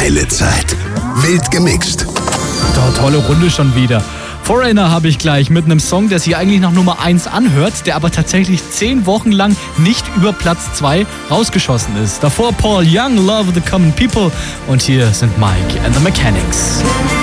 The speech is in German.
Geile Zeit. Wild gemixt. Tolle Runde schon wieder. Foreigner habe ich gleich mit einem Song, der sich eigentlich nach Nummer 1 anhört, der aber tatsächlich 10 Wochen lang nicht über Platz 2 rausgeschossen ist. Davor Paul Young, Love the Common People, und hier sind Mike and the Mechanics.